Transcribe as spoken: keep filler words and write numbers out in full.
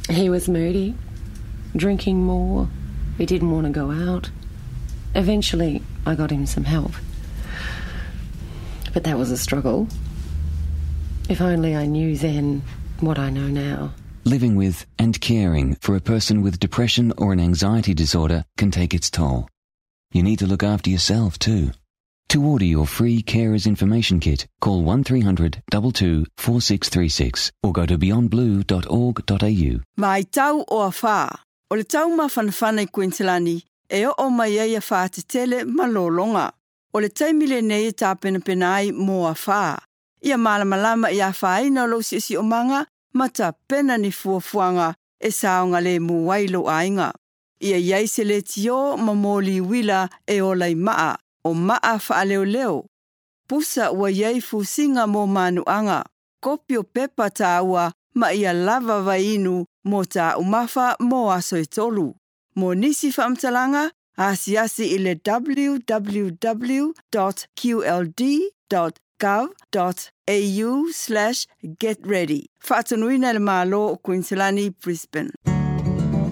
He was moody, drinking more. He didn't want to go out. Eventually, I got him some help. But that was a struggle. If only I knew then what I know now. Living with and caring for a person with depression or an anxiety disorder can take its toll. You need to look after yourself too. To order your free Carers Information Kit, call one three hundred, two two, four six three six or go to beyond blue dot org dot a u. Mai tau o a whā. O le tau mawhanawhana I Queenslandi, e o o mai ei a whā te tele malolonga. O le taimile nei e tāpena penai mō a whā. Ia malamalama I a whaina lo si si o manga, mata pena ni fuafuanga e saonga le muwailo ainga. Ia iai se le tio mamoli wila e o lai maa. O maa wha leo leo. Pusa ua iei fusinga mō manuanga. Kopi o pepa tā ua ma ia lava vainu mō tā umafa mō aso e tolu. Mō nisi whaamtalanga, asi asi I le w w w dot q l d dot gov dot a u slash get ready. Whaatanuina le mālo o Queenslandi, Brisbane.